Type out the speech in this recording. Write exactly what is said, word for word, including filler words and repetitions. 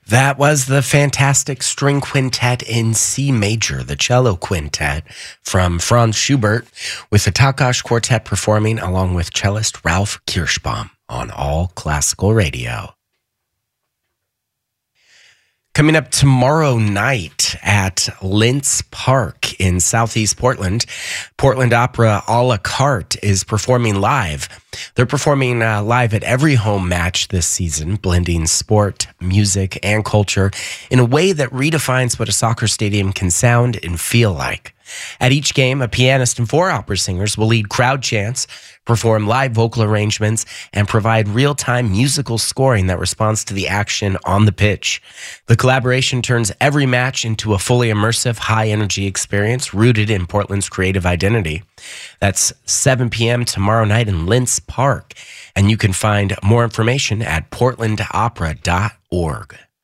That was the fantastic string quintet in C major, the cello quintet from Franz Schubert, with the Takács Quartet performing along with cellist Ralph Kirschbaum on All Classical Radio. Coming up tomorrow night at Lintz Park in Southeast Portland, Portland Opera a la carte is performing live. They're performing uh, live at every home match this season, blending sport, music, and culture in a way that redefines what a soccer stadium can sound and feel like. At each game, a pianist and four opera singers will lead crowd chants, perform live vocal arrangements, and provide real-time musical scoring that responds to the action on the pitch. The collaboration turns every match into a fully immersive, high-energy experience rooted in Portland's creative identity. That's seven p.m. tomorrow night in Lintz Park, and you can find more information at portland opera dot org.